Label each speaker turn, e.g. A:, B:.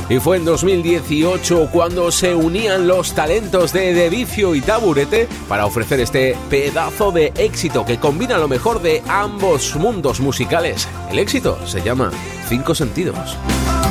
A: Y fue en 2018 cuando se unían los talentos de De Vicio y Taburete para ofrecer este pedazo de éxito que combina lo mejor de ambos mundos musicales. El éxito se llama Cinco Sentidos.